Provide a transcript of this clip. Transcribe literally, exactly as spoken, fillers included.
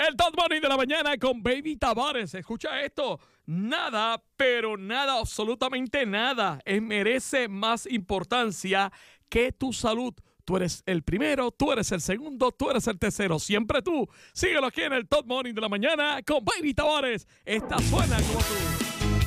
El Top Morning de la mañana con Baby Tavares. Escucha esto. Nada, pero nada, absolutamente nada, es, merece más importancia que tu salud. Tú eres el primero, tú eres el segundo, tú eres el tercero. Siempre tú. Síguelo aquí en el Top Morning de la mañana con Baby Tavares. Esta suena como tú.